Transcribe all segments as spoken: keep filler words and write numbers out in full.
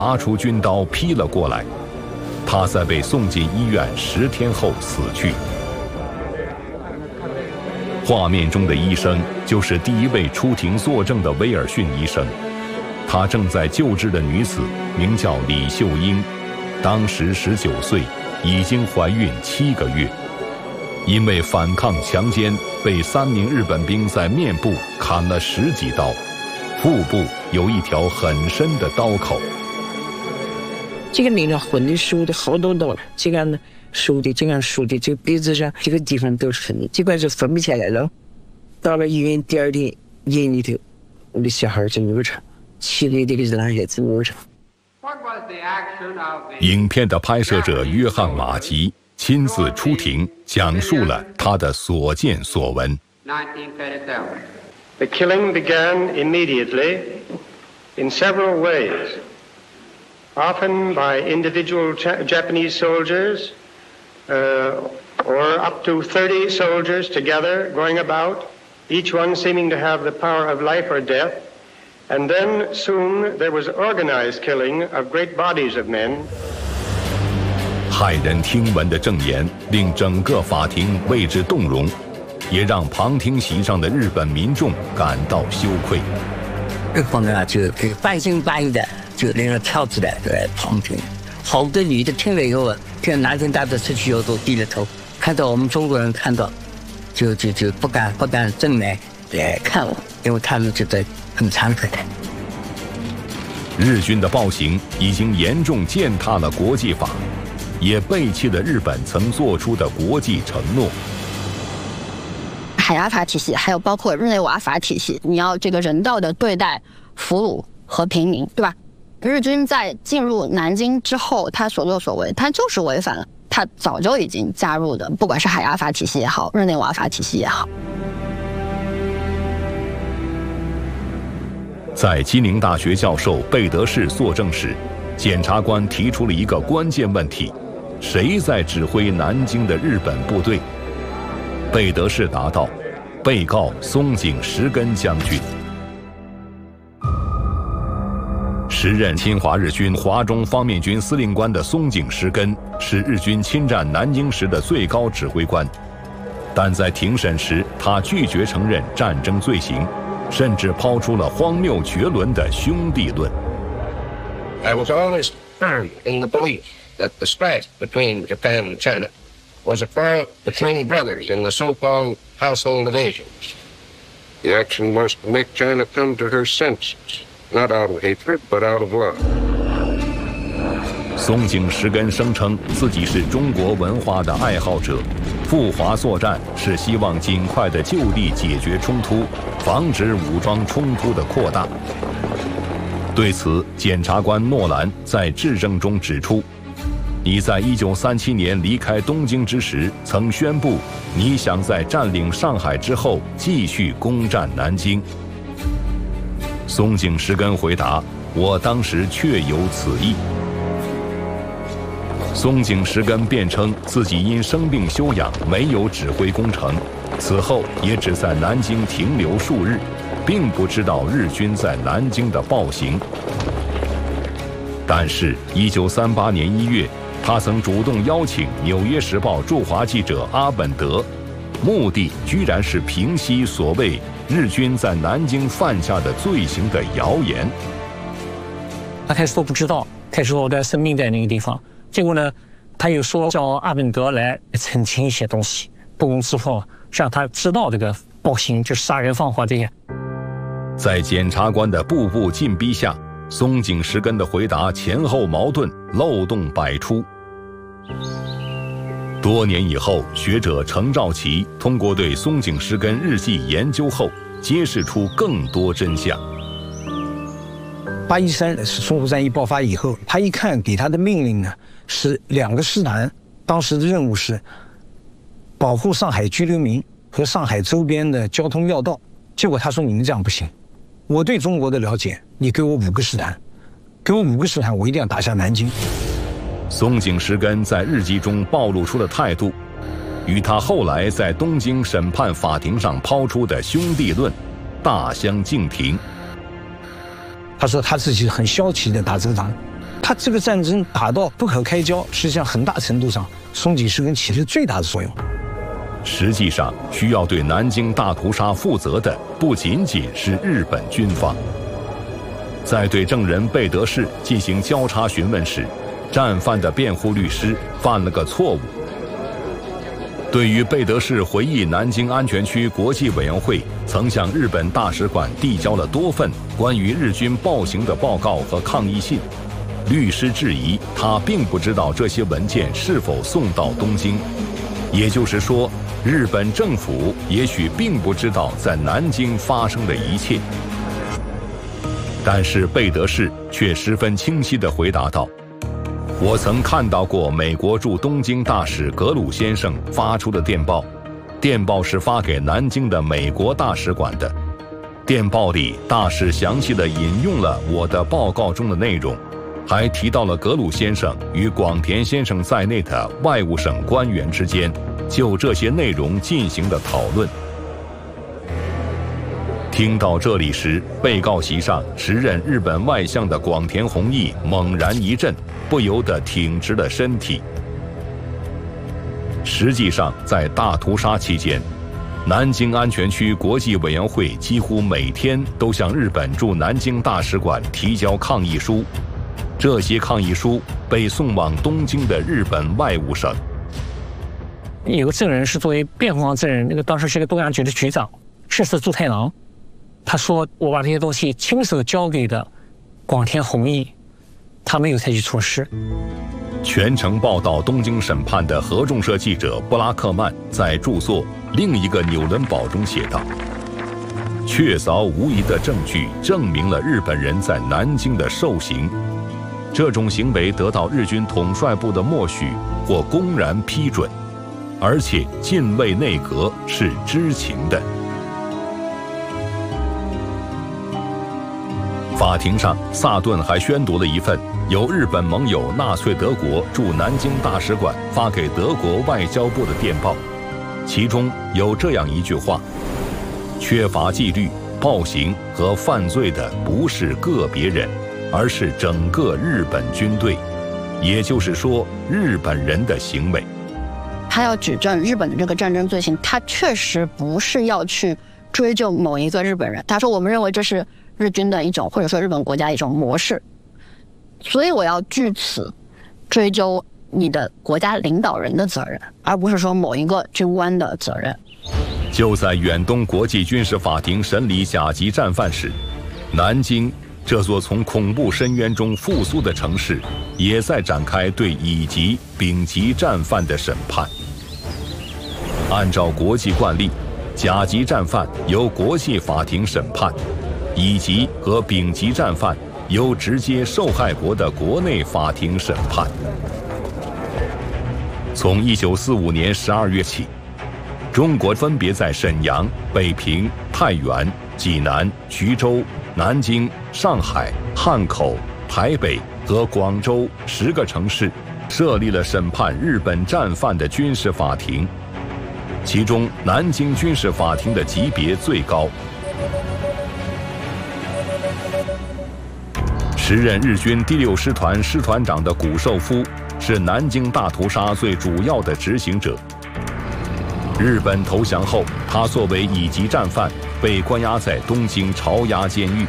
拿出军刀劈了过来。他在被送进医院十天后死去。画面中的医生就是第一位出庭作证的威尔逊医生，他正在救治的女子名叫李秀英，当时十九岁，已经怀孕七个月。因为反抗强奸，被三名日本兵在面部砍了十几刀，腹部有一条很深的刀口。 这个领了混的输的好多刀，这个呢输的这样输的，这个鼻子上这个地方都是痕，这块就分不起来了。到了医院第二天，眼里头我的小孩就流产，七个月的个男孩子流产。 影片的拍摄者约翰·马吉亲自出庭，讲述了他的所见所闻。 The killing began immediately in several ways, often by individual Japanese soldiers, uh, or up to thirty soldiers together going about, each one seeming to have the power of life or death. And then soon there was organized killing of great bodies of men. 骇人听闻的证言令整个法庭为之动容，也让旁听席上的日本民众感到羞愧。 日本人啊，就半信半疑的，就那个跳起来在旁听。好多女的听了以后，跟男生大的出去以后都低着头，看到我们中国人看到，就就就不敢不敢正面来看我，因为他们觉得很惭愧。 日军的暴行已经严重践踏了国际法，也背弃了日本曾做出的国际承诺。 海牙法体系，还有包括日内瓦法体系，你要这个人道的对待俘虏和平民，对吧？日军在进入南京之后，他所作所为，他就是违反了他早就已经加入的，不管是海牙法体系也好，日内瓦法体系也好。 在基宁大学教授贝德士作证时，检察官提出了一个关键问题：谁在指挥南京的日本部队？贝德士答道：被告松井石根将军。时任侵华日军华中方面军司令官的松井石根是日军侵占南京时的最高指挥官，但在庭审时，他拒绝承认战争罪行，甚至抛出了荒谬绝伦的兄弟论。 I was always firm in the belief that the strife between Japan and China was a quarrel between brothers in the so-called household of nations. The action was to make China come to her senses, not out of hatred, but out of love. 松井石根声称自己是中国文化的爱好者，赴华作战是希望尽快的就地解决冲突，防止武装冲突的扩大。对此，检察官诺兰在质证中指出，你在一九三七年离开东京之时，曾宣布你想在占领上海之后继续攻占南京。松井石根回答：我当时确有此意。松井石根辩称自己因生病休养，没有指挥攻城，此后也只在南京停留数日，并不知道日军在南京的暴行。但是一九三八年一月，他曾主动邀请《纽约时报》驻华记者阿本德，目的居然是平息所谓日军在南京犯下的罪行的谣言。 他开始说不知道，开始说我的生命在那个地方。结果呢，他又说叫阿本德来澄清一些东西，不攻自破，让他知道这个暴行就是杀人放火这些。 在检察官的步步进逼下，松井石根的回答前后矛盾，漏洞百出。多年以后，学者程兆奇通过对松井石根日记研究后，揭示出更多真相。 八一三是淞沪战役爆发以后，他一看给他的命令呢是两个师团，当时的任务是保护上海居留民和上海周边的交通要道。结果他说你们这样不行，我对中国的了解，你给我五个师团，给我五个师团，我一定要打下南京。 松井石根在日记中暴露出的态度，与他后来在东京审判法庭上抛出的兄弟论大相径庭。 他说他自己很消极的打这场他这个战争打到不可开交，实际上很大程度上，松井石根起了最大的作用。 实际上，需要对南京大屠杀负责的不仅仅是日本军方。在对证人贝德士进行交叉询问时，战犯的辩护律师犯了个错误。对于贝德士回忆南京安全区国际委员会曾向日本大使馆递交了多份关于日军暴行的报告和抗议信，律师质疑他并不知道这些文件是否送到东京，也就是说，日本政府也许并不知道在南京发生的一切。但是贝德士却十分清晰地回答道：“我曾看到过美国驻东京大使格鲁先生发出的电报，电报是发给南京的美国大使馆的。电报里，大使详细地引用了我的报告中的内容，还提到了格鲁先生与广田先生在内的外务省官员之间就这些内容进行的讨论。”听到这里时，被告席上时任日本外相的广田弘毅猛然一震，不由得挺直了身体。实际上，在大屠杀期间，南京安全区国际委员会几乎每天都向日本驻南京大使馆提交抗议书，这些抗议书被送往东京的日本外务省。 有个证人是作为辩护方证人，那个当时是个东亚局的局长，赤寺助太郎。他说：“我把这些东西亲手交给的广田弘毅，他没有采取措施。” 全程报道东京审判的合众社记者布拉克曼在著作《另一个纽伦堡》中写道：“确凿无疑的证据证明了日本人在南京的受刑，这种行为得到日军统帅部的默许或公然批准，而且近卫内阁是知情的。”法庭上，萨顿还宣读了一份由日本盟友纳粹德国驻南京大使馆发给德国外交部的电报，其中有这样一句话：“缺乏纪律、暴行和犯罪的不是个别人，而是整个日本军队，也就是说，日本人的行为。” 他要指证日本的这个战争罪行，他确实不是要去追究某一个日本人。他说：“我们认为这是日军的一种，或者说日本国家一种模式，所以我要据此追究你的国家领导人的责任，而不是说某一个军官的责任。” 就在远东国际军事法庭审理甲级战犯时，南京这座从恐怖深渊中复苏的城市，也在展开对乙级、丙级战犯的审判。按照国际惯例，甲级战犯由国际法庭审判，乙级和丙级战犯由直接受害国的国内法庭审判。从一九四五年十二月起，中国分别在沈阳、北平、太原、济南、徐州、南京、上海、汉口、台北和广州十个城市设立了审判日本战犯的军事法庭，其中南京军事法庭的级别最高。时任日军第六师团师团长的谷寿夫是南京大屠杀最主要的执行者。日本投降后，他作为乙级战犯被关押在东京朝押监狱。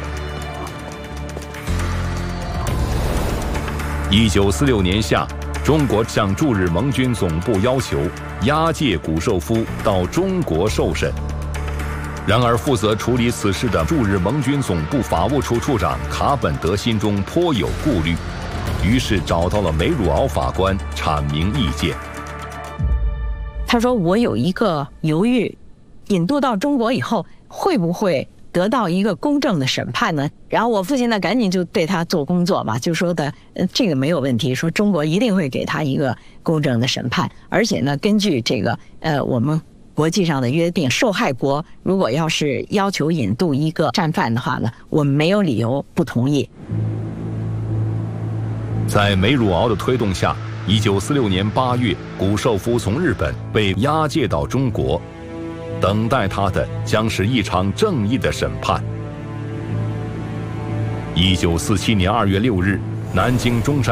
一九四六年夏，中国向驻日盟军总部要求押解谷寿夫到中国受审。然而，负责处理此事的驻日盟军总部法务处处长卡本德心中颇有顾虑，于是找到了梅汝敖法官阐明意见。 他说：“我有一个犹豫，引渡到中国以后会不会得到一个公正的审判呢？”然后我父亲呢赶紧就对他做工作嘛，就说的呃这个没有问题，说中国一定会给他一个公正的审判，而且呢根据这个呃我们国际上的约定，受害国如果要是要求引渡一个战犯的话呢，我们没有理由不同意。 在梅汝敖的推动下，一九四六年八月，谷寿夫从日本被押解到中国，等待他的将是一场正义的审判。一九四七年二月六日， 南京中山